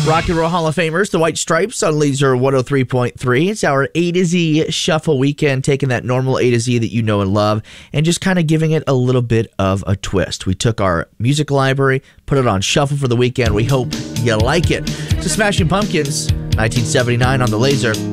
Rock and Roll Hall of Famers, the White Stripes on Laser 103.3. It's our A to Z shuffle weekend, taking that normal A to Z that you know and love and just kind of giving it a little bit of a twist. We took our music library, put it on shuffle for the weekend. We hope you like it. So Smashing Pumpkins, 1979 on the Laser.